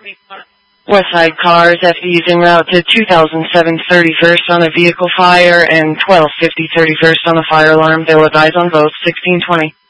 Westside Cars FDs en route to 2007 31st on a vehicle fire and 1250 31st on a fire alarm. They'll advise on both 1620.